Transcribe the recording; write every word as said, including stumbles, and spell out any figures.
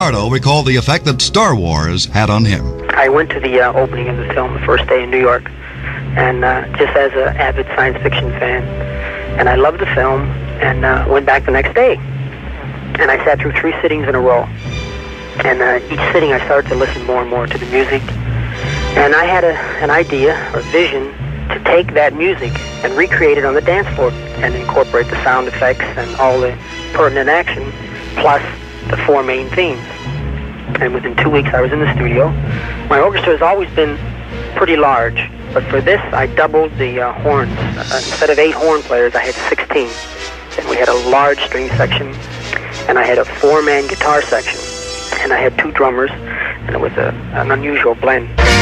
Lombardo recalled the effect that Star Wars had on him. I went to the uh, opening of the film the first day in New York, and uh, just as an avid science fiction fan, and I loved the film, and uh, went back the next day, and I sat through three sittings in a row, and uh, each sitting I started to listen more and more to the music, and I had a, an idea or vision to take that music and recreate it on the dance floor and incorporate the sound effects and all the pertinent action, plus the four main themes. And within two weeks I was in the studio. My orchestra has always been pretty large, but for this I doubled the uh, horns. Uh, instead of eight horn players, I had sixteen. And we had a large string section, and I had a four-man guitar section, and I had two drummers, and it was a, an unusual blend.